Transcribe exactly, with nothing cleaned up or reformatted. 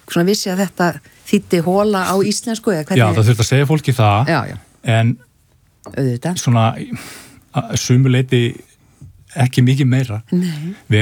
svona vissi að þetta þýddi hóla á íslensku eða hvernig? Já, það þurfti að segja fólki það, já, já. en auðvitað. Svona sumuleiti ekki mikið meira. Nei. Við